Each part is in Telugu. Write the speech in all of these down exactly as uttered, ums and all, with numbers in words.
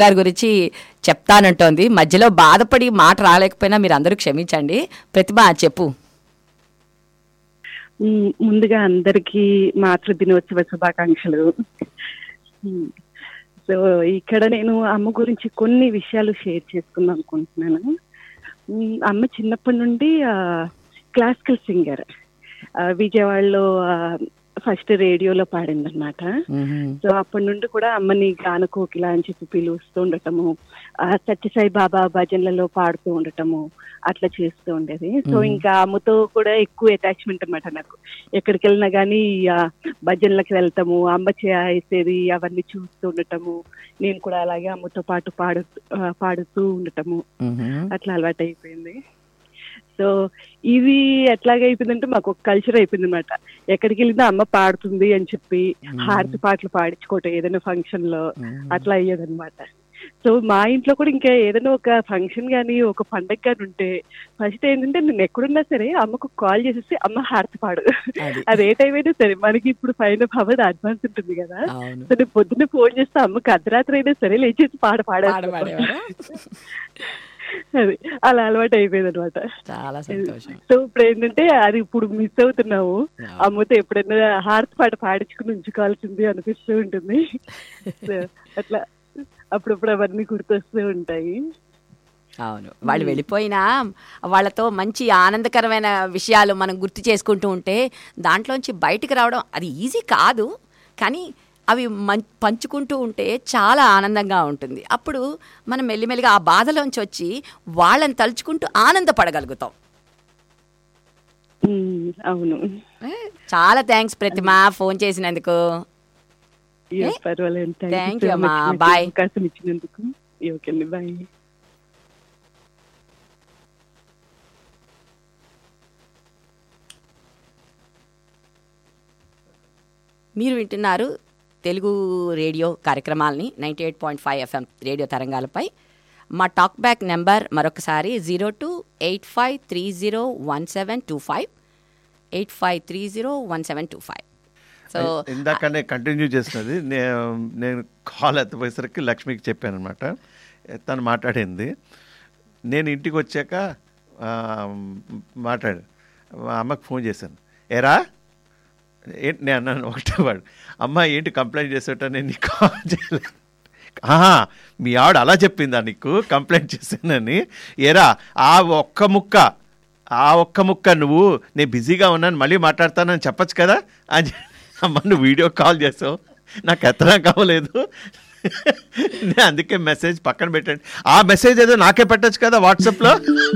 గారి గురించి చెప్తానంటోంది. మధ్యలో బాధపడి మాట రాలేకపోయినా మీరు అందరూ క్షమించండి. ప్రతిభ చెప్పు. ముందుగా అందరికీ మాతృ దినోత్సవ శుభాకాంక్షలు. సో ఇక్కడ నేను అమ్మ గురించి కొన్ని విషయాలు షేర్ చేసుకుందాం అనుకుంటున్నాను. అమ్మ చిన్నప్పటి నుండి క్లాసికల్ సింగర్, విజయవాడలో ఫస్ట్ రేడియోలో పాడింది అనమాట. సో అప్పటి నుండి కూడా అమ్మని గాన కోకిల అని చెప్పి పిలుస్తూ ఉండటము, సత్యసాయి బాబా భజనలలో పాడుతూ ఉండటము అట్లా చేస్తూ ఉండేది. సో ఇంకా అమ్మతో కూడా ఎక్కువ అటాచ్మెంట్ అనమాట నాకు. ఎక్కడికి వెళ్ళినా కానీ భజనలకు వెళ్తాము, అమ్మ చేసేది అవన్నీ చూస్తూ ఉండటము, నేను కూడా అలాగే అమ్మతో పాటు పాడు పాడుతూ ఉండటము అట్లా అలవాటు అయిపోయింది. సో ఇది ఎట్లాగ అయిపోయిందంటే మాకు ఒక కల్చర్ అయిపోయింది అనమాట. ఎక్కడికి వెళ్ళినా అమ్మ పాడుతుంది అని చెప్పి హారతి పాటలు పాడించుకోవటం ఏదైనా ఫంక్షన్ లో అట్లా అయ్యేదన్నమాట. సో మా ఇంట్లో కూడా ఇంకా ఏదైనా ఒక ఫంక్షన్ కానీ ఒక పండగ కానీ ఉంటే ఫస్ట్ ఏంటంటే నేను ఎక్కడున్నా సరే అమ్మకు కాల్ చేసేసి అమ్మ హారతి పాడు, అది ఏ టైం అయినా సరే. మనకి ఇప్పుడు పైన పవర్ అడ్వాన్స్ ఉంటుంది కదా, సో నేను పొద్దున్నే ఫోన్ చేస్తే అమ్మకి అర్ధరాత్రి అయినా సరే లేచేసి పాట పాడే అది అలా అలవాటు అయిపోయింది అనమాట. సో ఇప్పుడు ఏంటంటే అది ఇప్పుడు మిస్ అవుతున్నాము. అమ్మతో ఎప్పుడైనా హారతి పాట పాడించుకుని ఉంచుకోవాల్సింది అనిపిస్తూ ఉంటుంది. సో అట్లా అప్పుడప్పుడు అవన్నీ గుర్తొస్తూ ఉంటాయి. అవును, వాళ్ళు వెళ్ళిపోయినా వాళ్ళతో మంచి ఆనందకరమైన విషయాలు మనం గుర్తు చేసుకుంటూ ఉంటే దాంట్లోంచి బయటికి రావడం అది ఈజీ కాదు, కానీ అవి మం పంచుకుంటూ ఉంటే చాలా ఆనందంగా ఉంటుంది. అప్పుడు మనం మెల్లిమెల్లిగా ఆ బాధలోంచి వచ్చి వాళ్ళని తలుచుకుంటూ ఆనందపడగలుగుతాం. అవును, చాలా థ్యాంక్స్ ప్రతిమ ఫోన్ చేసినందుకు. థ్యాంక్ యూ అమ్మా, బాయ్. బాయ్. మీరు వింటున్నారు తెలుగు రేడియో కార్యక్రమాలని ninety eight point five FM radio తరంగాలపై. మా టాక్ బ్యాక్ నెంబర్ మరొకసారి zero two eight five three zero one seven two five eight five three zero one seven two five. So ఇందాకనే కంటిన్యూ చేసినది నేను నేను కాల్ ఎత్తపోయేసరికి లక్ష్మికి చెప్పాను అనమాట. తను మాట్లాడింది, నేను ఇంటికి వచ్చాక మాట్లాడాను, అమ్మకి ఫోన్ చేశాను. ఏరా ఏంటి నేను అన్నాను ఒకటే వాడు, అమ్మ ఏంటి కంప్లైంట్ చేసేట నేను నీకు కాల్ చేయలేదు. మీ ఆవిడ అలా చెప్పిందా నీకు కంప్లైంట్ చేశానని? ఏరా ఆ ఒక్క ముక్క ఆ ఒక్క ముక్క నువ్వు నేను బిజీగా ఉన్నాను మళ్ళీ మాట్లాడతానని చెప్పచ్చు కదా అని. అమ్మ నువ్వు వీడియో కాల్ చేసావు, నాకు ఎత్తడం కావలేదు, నేను అందుకే మెసేజ్ పక్కన పెట్టండి. ఆ మెసేజ్ ఏదో నాకే పెట్టచ్చు కదా వాట్సాప్లో.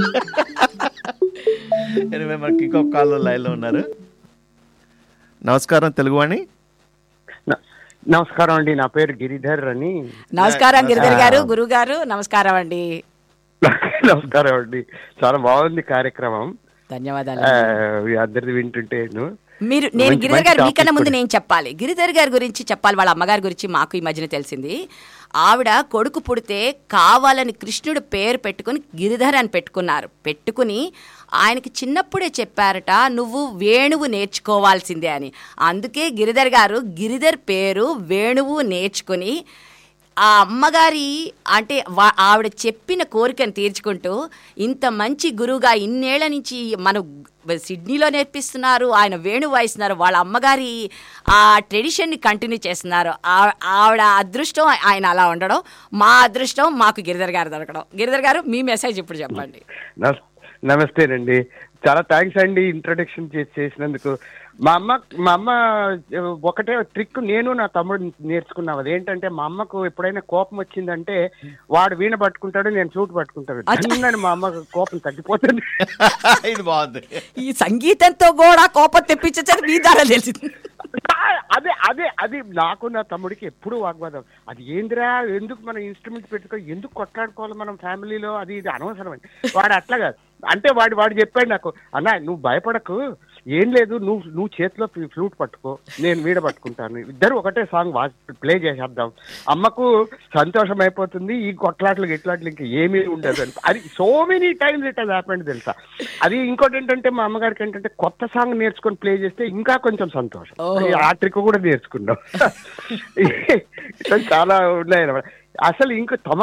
ఎనివే మనకి ఇంకొక కాల్ లైన్లో ఉన్నారు. నమస్కారం తెలుగువాణి. నమస్కారం అండి, నా పేరు గిరిధర్ అని. నమస్కారం గిరిధర్ గారు. గురువు గారు నమస్కారం అండి. నమస్కారం అండి, చాలా బాగుంది కార్యక్రమం. ధన్యవాదాలు. అందరిది వింటుంటే మీరు నేను గిరిధర్ గారు మీకన్నా ముందు నేను చెప్పాలి, గిరిధర్ గారి గురించి చెప్పాలి. వాళ్ళ అమ్మగారి గురించి మాకు ఈ మధ్యన తెలిసింది. ఆవిడ కొడుకు పుడితే కావాలని కృష్ణుడు పేరు పెట్టుకుని గిరిధర్ అని పెట్టుకున్నారు. పెట్టుకుని ఆయనకి చిన్నప్పుడే చెప్పారట నువ్వు వేణువు నేర్చుకోవాల్సిందే అని. అందుకే గిరిధర్ గారు గిరిధర్ పేరు వేణువు నేర్చుకుని ఆ అమ్మగారి అంటే ఆవిడ చెప్పిన కోరికను తీర్చుకుంటూ ఇంత మంచి గురువుగా ఇన్నేళ్ల నుంచి మన సిడ్నీలో నేర్పిస్తున్నారు, ఆయన వేణువు వాయిస్తున్నారు, వాళ్ళ అమ్మగారి ఆ ట్రెడిషన్ని కంటిన్యూ చేస్తున్నారు. ఆవిడ అదృష్టం ఆయన అలా ఉండడం, మా అదృష్టం మాకు గిరిధర్ గారు దొరకడం. గిరిధర్ గారు మీ మెసేజ్ ఇప్పుడు చెప్పండి. నమస్తేనండి, చాలా థ్యాంక్స్ అండి ఇంట్రొడక్షన్ చేసినందుకు. మా అమ్మ మా అమ్మ ఒకటే ట్రిక్ నేను నా తమ్ముడు నేర్చుకున్నాం. అదేంటంటే మా అమ్మకు ఎప్పుడైనా కోపం వచ్చిందంటే వాడు వీణ పట్టుకుంటాడు, నేను ఫ్లూట్ పట్టుకుంటాడు. అందుకని మా అమ్మకు కోపం తగ్గిపోతుంది. ఇది బాగుంది. ఈ సంగీతంతో కూడా కోపం తెప్పించేది మీ ద్వారా తెలిసింది. అదే అదే అది నాకు నా తమ్ముడికి ఎప్పుడు వాగ్వాదం. అది ఏందిరా, ఎందుకు మనం ఇన్స్ట్రుమెంట్ పెట్టుకో, ఎందుకు కొట్లాడుకోవాలి మనం ఫ్యామిలీలో, అది ఇది అనవసరం. వాడు అట్లా కాదు అంటే వాడు వాడు చెప్పాడు నాకు, అన్న నువ్వు భయపడకు, ఏం లేదు, నువ్వు నువ్వు చేతిలో ఫ్లూట్ పట్టుకో, నేను వీడ పట్టుకుంటాను, ఇద్దరు ఒకటే సాంగ్ ప్లే చేసేద్దాం, అమ్మకు సంతోషం అయిపోతుంది, ఈ కొట్లాట్లు గిట్లాట్లు ఇంకా ఏమీ ఉండదు అని. అది so many times it has happened తెలుసా. అది ఇంకోటి ఏంటంటే మా అమ్మగారికి ఏంటంటే కొత్త సాంగ్ నేర్చుకొని ప్లే చేస్తే ఇంకా కొంచెం సంతోషం. ఆ ట్రిక్ కూడా నేర్చుకున్నాం. చాలా ఉన్నాయి అన్నమాట. అసలు ఇంకో